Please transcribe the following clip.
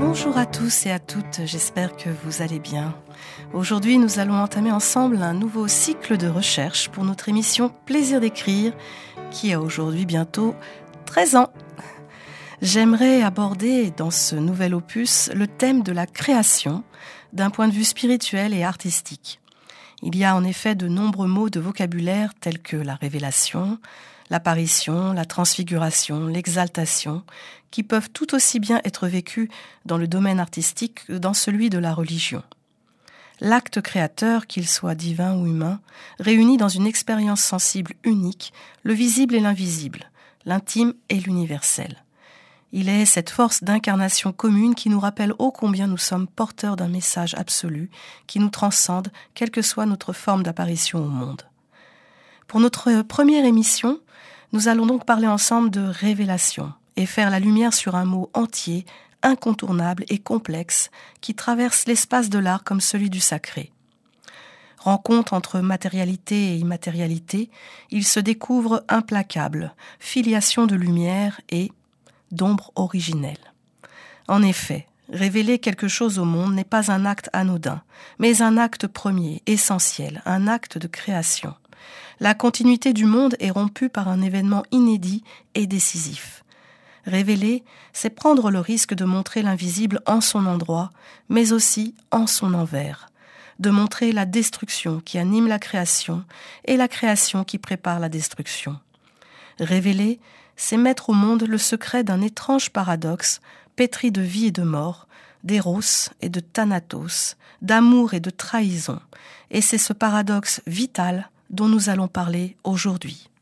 Bonjour à tous et à toutes, j'espère que vous allez bien. Aujourd'hui, nous allons entamer ensemble un nouveau cycle de recherche pour notre émission Plaisir d'écrire, qui a aujourd'hui bientôt 13 ans. J'aimerais aborder dans ce nouvel opus le thème de la création d'un point de vue spirituel et artistique. Il y a en effet de nombreux mots de vocabulaire tels que la révélation, l'apparition, la transfiguration, l'exaltation, qui peuvent tout aussi bien être vécus dans le domaine artistique que dans celui de la religion. L'acte créateur, qu'il soit divin ou humain, réunit dans une expérience sensible unique le visible et l'invisible, l'intime et l'universel. Il est cette force d'incarnation commune qui nous rappelle ô combien nous sommes porteurs d'un message absolu qui nous transcende, quelle que soit notre forme d'apparition au monde. Pour notre première émission, nous allons donc parler ensemble de révélation et faire la lumière sur un mot entier, incontournable et complexe qui traverse l'espace de l'art comme celui du sacré. Rencontre entre matérialité et immatérialité, il se découvre implacable, filiation de lumière et d'ombre originelle. En effet, révéler quelque chose au monde n'est pas un acte anodin, mais un acte premier, essentiel, un acte de création. La continuité du monde est rompue par un événement inédit et décisif. Révéler, c'est prendre le risque de montrer l'invisible en son endroit, mais aussi en son envers, de montrer la destruction qui anime la création et la création qui prépare la destruction. Révéler, c'est mettre au monde le secret d'un étrange paradoxe, pétri de vie et de mort, d'éros et de thanatos, d'amour et de trahison, et c'est ce paradoxe vital dont nous allons parler aujourd'hui.